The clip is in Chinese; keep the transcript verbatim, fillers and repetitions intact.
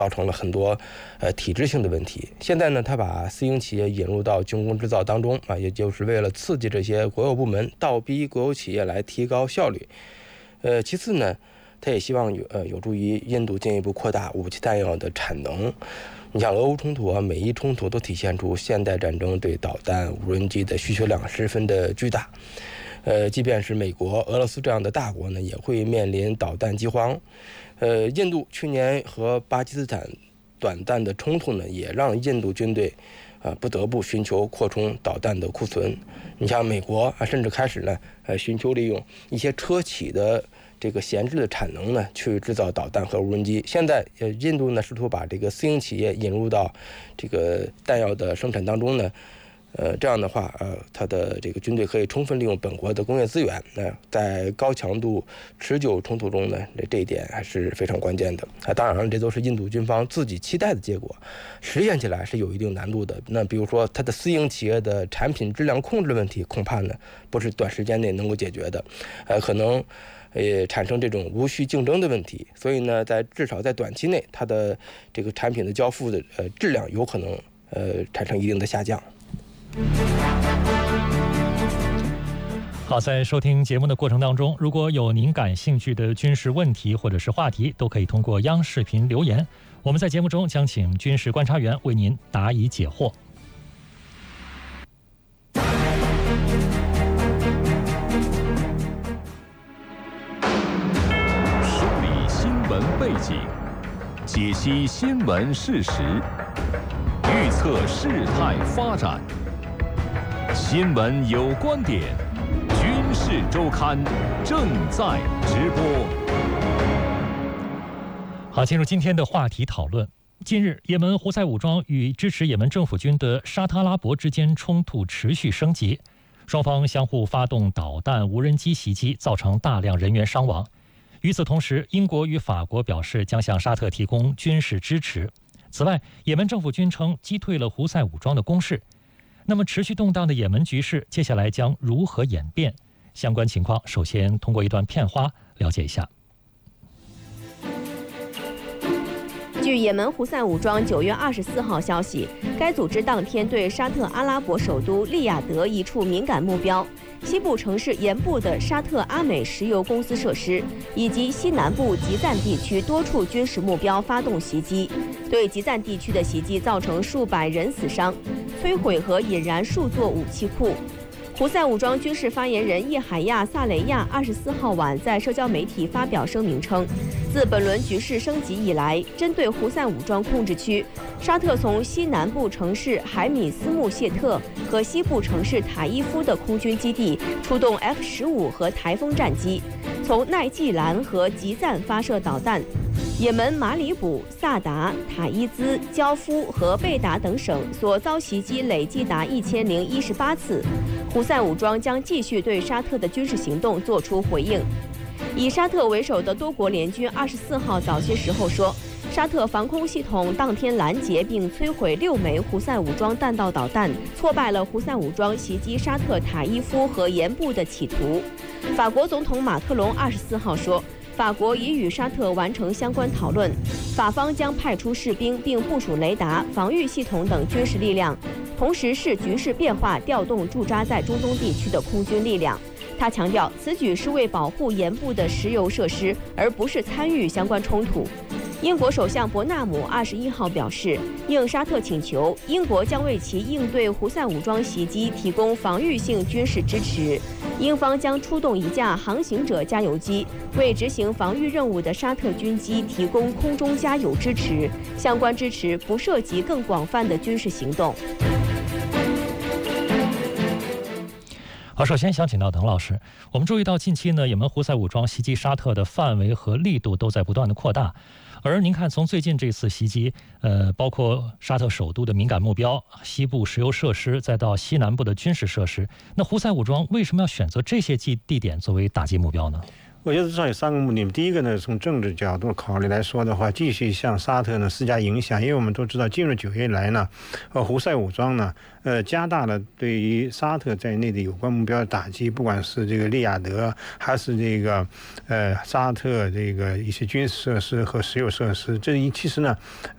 造成了很多呃体制性的问题。现在呢，他把私营企业引入到军工制造当中啊，也就是为了刺激这些国有部门，倒逼国有企业来提高效率。呃，其次呢，他也希望有呃有助于印度进一步扩大武器弹药的产能。你像俄乌冲突啊，美伊冲突都体现出现代战争对导弹、无人机的需求量十分的巨大。呃，即便是美国、俄罗斯这样的大国呢，也会面临导弹饥荒。呃，印度去年和巴基斯坦短暂的冲突呢，也让印度军队啊、呃、不得不寻求扩充导弹的库存。你像美国啊，甚至开始呢，呃，寻求利用一些车企的这个闲置的产能呢，去制造导弹和无人机。现在，呃，印度呢试图把这个私营企业引入到这个弹药的生产当中呢。呃，这样的话，呃，它的这个军队可以充分利用本国的工业资源。那、呃、在高强度、持久冲突中呢，这这一点还是非常关键的。啊，当然了，这都是印度军方自己期待的结果，实现起来是有一定难度的。那比如说，它的私营企业的产品质量控制问题，恐怕呢不是短时间内能够解决的，呃，可能也产生这种无序竞争的问题。所以呢，在至少在短期内，它的这个产品的交付的呃质量有可能呃产生一定的下降。 好，在收听节目的过程当中，如果有您感兴趣的军事问题或者是话题，都可以通过央视频留言，我们在节目中将请军事观察员为您答疑解惑。 梳理新闻背景，解析新闻事实，预测事态发展。新闻有观点，军事周刊正在直播。 好，进入今天的话题讨论。近日，也门胡塞武装与支持也门政府军的沙特阿拉伯之间冲突持续升级，双方相互发动导弹、无人机袭击，造成大量人员伤亡。与此同时，英国与法国表示将向沙特提供军事支持。此外，也门政府军称击退了胡塞武装的攻势。那么，持续动荡的也门局势接下来将如何演变？相关情况，首先通过一段片花了解一下。 据也门胡塞武装九月二十四号消息，该组织当天对沙特阿拉伯首都利雅得一处敏感目标、西部城市盐部的沙特阿美石油公司设施以及西南部吉赞地区多处军事目标发动袭击，对吉赞地区的袭击造成数百人死伤，摧毁和引燃数座武器库。胡塞武装军事发言人叶海亚·萨雷亚二十四号晚在社交媒体发表声明称，自本轮局势升级以来，针对胡塞武装控制区，沙特从西南部城市海米斯穆谢特和西部城市塔伊夫的空军基地出动 F 十五 和台风战机，从奈季兰和吉赞发射导弹。也门马里卜、萨达、塔伊兹、焦夫和贝达等省所遭袭击累计达一千零一十八次。胡塞武装将继续对沙特的军事行动作出回应。以沙特为首的多国联军二十四号早些时候说，沙特防空系统当天拦截并摧毁六枚胡塞武装弹道导弹，挫败了胡塞武装袭击沙特塔伊夫和盐部的企图。法国总统马克龙二十四号说，法国已与沙特完成相关讨论，法方将派出士兵并部署雷达、防御系统等军事力量，同时视局势变化调动驻扎在中东地区的空军力量。他强调，此举是为保护盐部的石油设施，而不是参与相关冲突。英国首相伯纳姆二十一号表示，应沙特请求，英国将为其应对胡塞武装袭击提供防御性军事支持。英方将出动一架航行者加油机，为执行防御任务的沙特军机提供空中加油支持。相关支持不涉及更广泛的军事行动。 好，首先想请到邓老师，我们注意到近期呢，也门胡塞武装袭击沙特的范围和力度都在不断的扩大。而您看，从最近这次袭击，呃，包括沙特首都的敏感目标、西部石油设施，再到西南部的军事设施，那胡塞武装为什么要选择这些地地点作为打击目标呢？ 我觉得至少有三个目的。第一个呢，从政治角度考虑来说的话，继续向沙特呢施加影响，因为我们都知道，进入九月以来呢，呃，胡塞武装呢，呃，加大了对于沙特在内的有关目标的打击，不管是这个利雅得，还是这个呃沙特这个一些军事设施和石油设施，这一其实呢，